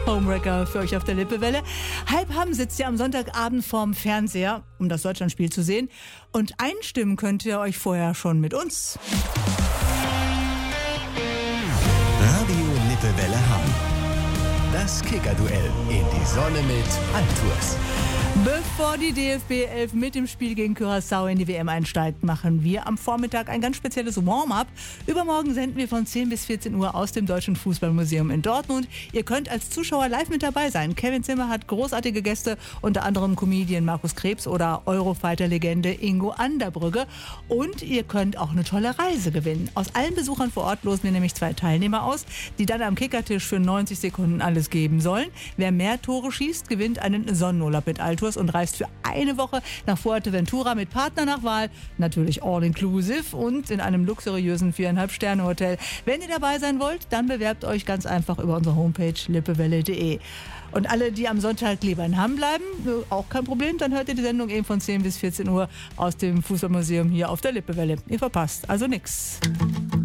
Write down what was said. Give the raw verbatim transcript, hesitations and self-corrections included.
Homewrecker für euch auf der Lippewelle. Halb Hamm sitzt ihr am Sonntagabend vorm Fernseher, um das Deutschlandspiel zu sehen. Und einstimmen könnt ihr euch vorher schon mit uns. Radio Lippewelle Hamm. Das Kicker-Duell in die Sonne mit Altours. Bevor die D F B elf mit dem Spiel gegen Curaçao in die W M einsteigt, machen wir am Vormittag ein ganz spezielles Warm-up. Übermorgen senden wir von zehn bis vierzehn Uhr aus dem Deutschen Fußballmuseum in Dortmund. Ihr könnt als Zuschauer live mit dabei sein. Kevin Zimmer hat großartige Gäste, unter anderem Comedian Markus Krebs oder Eurofighter-Legende Ingo Anderbrügge. Und ihr könnt auch eine tolle Reise gewinnen. Aus allen Besuchern vor Ort losen wir nämlich zwei Teilnehmer aus, die dann am Kickertisch für neunzig Sekunden alles geben sollen. Wer mehr Tore schießt, gewinnt einen Sonnenurlaub mit Altours und reist für eine Woche nach Fuerteventura mit Partner nach Wahl, natürlich all-inclusive und in einem luxuriösen viereinhalb Sterne Hotel. Wenn ihr dabei sein wollt, dann bewerbt euch ganz einfach über unsere Homepage lippewelle punkt de. Und alle, die am Sonntag lieber in Hamm bleiben, auch kein Problem, dann hört ihr die Sendung eben von zehn bis vierzehn Uhr aus dem Fußballmuseum hier auf der Lippewelle. Ihr verpasst also nichts.